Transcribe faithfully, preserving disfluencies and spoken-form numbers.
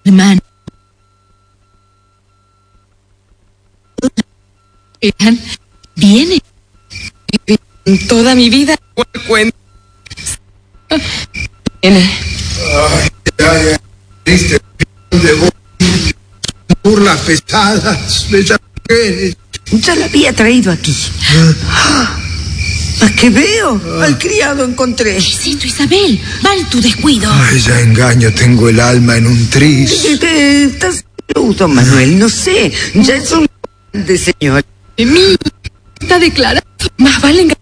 hermano. Eran, viene. Toda mi vida cuento. Viene. Ay, ay, ay, triste de vos. Burlas pesadas, bellas mujeres. Ya la había traído aquí. Ah, ¿a qué veo? Ah. Al criado encontré. ¿Qué es esto, Isabel? Mal tu descuido. Ay, ya engaño, tengo el alma en un tris. ¿Qué, qué estás don Manuel? No sé, ya es un de señor. De mí está declarado. Más vale engañar.